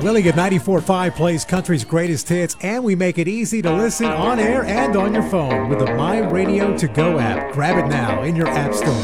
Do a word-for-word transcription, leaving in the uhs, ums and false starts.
Willie at ninety-four point five plays country's greatest hits, and we make it easy to listen on air and on your phone with the My Radio To Go app. Grab it now in your app store.